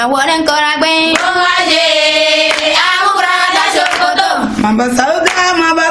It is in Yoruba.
waran kora gbe. Omaje, amukura da shokoto. Mamba sauga, mamba